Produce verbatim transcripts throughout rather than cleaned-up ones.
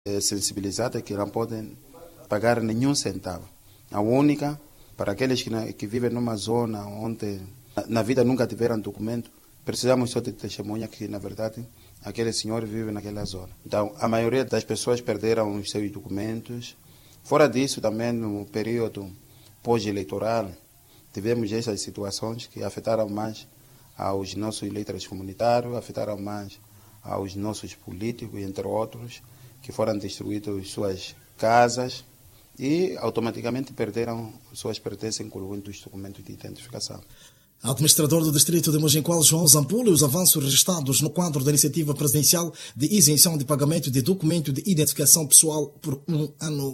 sensibilizadas que não podem pagar nenhum centavo. A única, para aqueles que, que vivem numa zona onde na vida nunca tiveram documento, precisamos só de testemunha que, na verdade, aquele senhor vive naquela zona. Então, a maioria das pessoas perderam os seus documentos. Fora disso, também no período pós-eleitoral, tivemos essas situações que afetaram mais aos nossos líderes comunitários, afetaram mais aos nossos políticos, entre outros, que foram destruídos suas casas e automaticamente perderam suas pertences, incluindo os documentos de identificação. Administrador do Distrito de Moginqual, João Zampula, e os avanços registrados no quadro da iniciativa presidencial de isenção de pagamento de documento de identificação pessoal por um ano.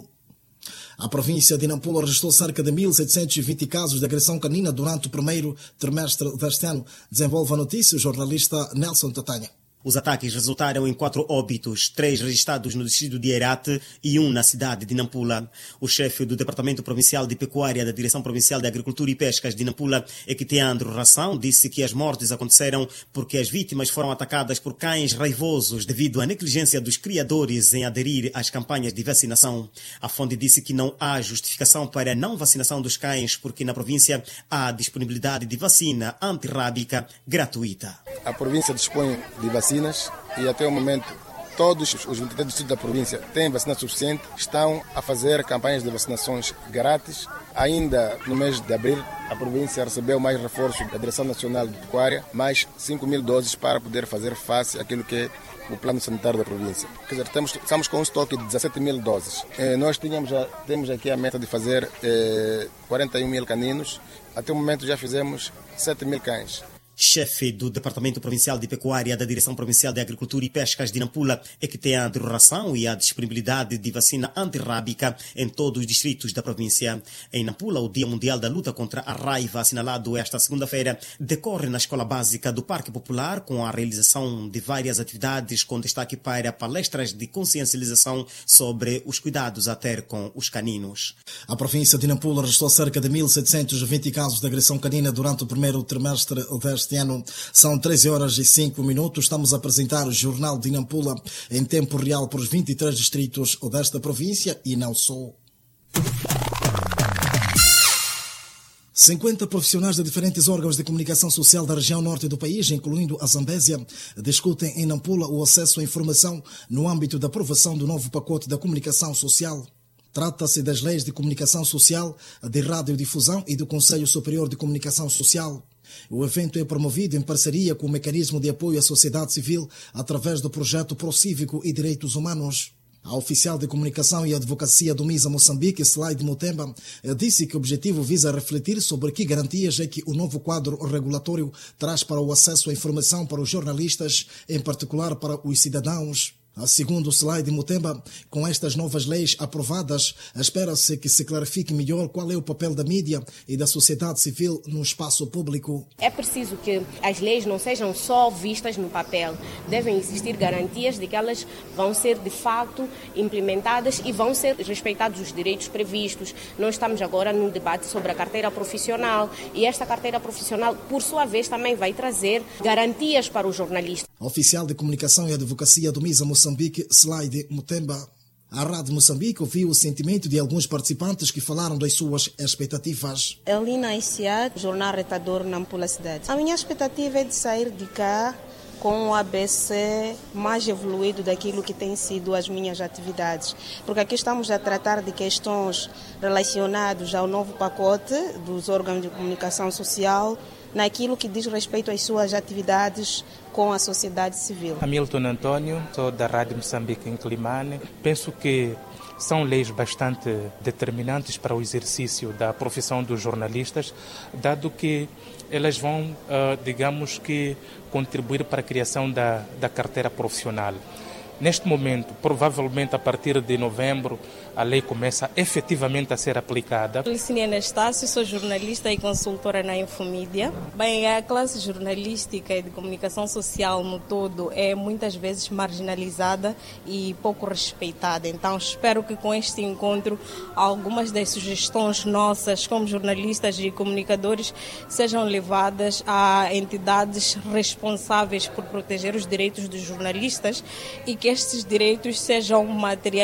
A província de Nampula registrou cerca de mil setecentos e vinte casos de agressão canina durante o primeiro trimestre deste ano. Desenvolve a notícia o jornalista Nelson Tatanha. Os ataques resultaram em quatro óbitos, três registrados no distrito de Herate e um na cidade de Nampula. O chefe do Departamento Provincial de Pecuária da Direção Provincial de Agricultura e Pescas de Nampula, Equiteandro Ração, disse que as mortes aconteceram porque as vítimas foram atacadas por cães raivosos devido à negligência dos criadores em aderir às campanhas de vacinação. A fonte disse que não há justificação para a não vacinação dos cães porque na província há disponibilidade de vacina antirrábica gratuita. A província dispõe de vacina e até o momento todos os vinte e três distritos da província têm vacina suficiente, estão a fazer campanhas de vacinações grátis. Ainda no mês de abril, a província recebeu mais reforços da Direção Nacional de Pecuária, mais cinco mil doses para poder fazer face àquilo que é o plano sanitário da província. Quer dizer, temos, estamos com um estoque de dezassete mil doses. Eh, nós tínhamos já, temos aqui a meta de fazer eh, quarenta e um mil caninos. Até o momento já fizemos sete mil cães. Chefe do Departamento Provincial de Pecuária da Direção Provincial de Agricultura e Pescas de Nampula é que tem a ração e a disponibilidade de vacina antirrábica em todos os distritos da província. Em Nampula, o Dia Mundial da Luta contra a Raiva, assinalado esta segunda-feira, decorre na Escola Básica do Parque Popular com a realização de várias atividades com destaque para palestras de consciencialização sobre os cuidados a ter com os caninos. A província de Nampula registrou cerca de mil setecentos e vinte casos de agressão canina durante o primeiro trimestre deste Este ano. São treze horas e cinco minutos. Estamos a apresentar o Jornal de Nampula em tempo real para os vinte e três distritos desta província e não só. cinquenta profissionais de diferentes órgãos de comunicação social da região norte do país, incluindo a Zambésia, discutem em Nampula o acesso à informação no âmbito da aprovação do novo pacote da comunicação social. Trata-se das leis de comunicação social, de radiodifusão e do Conselho Superior de Comunicação Social. O evento é promovido em parceria com o Mecanismo de Apoio à Sociedade Civil através do projeto Procívico e Direitos Humanos. A oficial de comunicação e advocacia do MISA Moçambique, Slaide Mutemba, disse que o objetivo visa refletir sobre que garantias é que o novo quadro regulatório traz para o acesso à informação para os jornalistas, em particular para os cidadãos. Segundo o Slaide Mutemba, com estas novas leis aprovadas, espera-se que se clarifique melhor qual é o papel da mídia e da sociedade civil no espaço público. É preciso que as leis não sejam só vistas no papel. Devem existir garantias de que elas vão ser de fato implementadas e vão ser respeitados os direitos previstos. Nós estamos agora num debate sobre a carteira profissional e esta carteira profissional, por sua vez, também vai trazer garantias para o jornalista. Oficial de comunicação e advocacia do MISA Moçambique, Slaide Mutemba. A Rádio Moçambique ouviu o sentimento de alguns participantes que falaram das suas expectativas. Elina Isiad, jornal retador Nampula Cidade. A minha expectativa é de sair de cá com o A B C mais evoluído daquilo que tem sido as minhas atividades. Porque aqui estamos a tratar de questões relacionadas ao novo pacote dos órgãos de comunicação social, naquilo que diz respeito às suas atividades com a sociedade civil. Hamilton Antônio, sou da Rádio Moçambique em Climane. Penso que são leis bastante determinantes para o exercício da profissão dos jornalistas, dado que elas vão, digamos que, contribuir para a criação da, da carteira profissional. Neste momento, provavelmente a partir de novembro, a lei começa efetivamente a ser aplicada. Licine Anastácio, sou jornalista e consultora na Infomídia. Bem, a classe jornalística e de comunicação social no todo é muitas vezes marginalizada e pouco respeitada. Então, espero que com este encontro algumas das sugestões nossas como jornalistas e comunicadores sejam levadas a entidades responsáveis por proteger os direitos dos jornalistas e que estes direitos sejam materiais